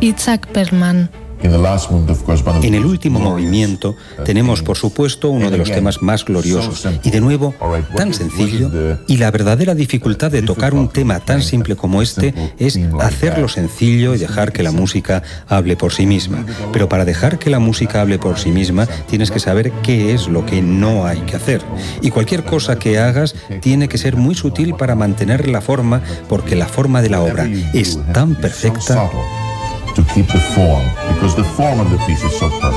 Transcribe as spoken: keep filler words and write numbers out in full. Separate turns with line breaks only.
Itzhak Perlman.
En el último movimiento tenemos, por supuesto, uno de los temas más gloriosos y, de nuevo, tan sencillo, y la verdadera dificultad de tocar un tema tan simple como este es hacerlo sencillo y dejar que la música hable por sí misma. Pero para dejar que la música hable por sí misma tienes que saber qué es lo que no hay que hacer. Y cualquier cosa que hagas tiene que ser muy sutil para mantener la forma, porque la forma de la obra es tan perfecta.
To keep the form, because the form of the piece is so perfect.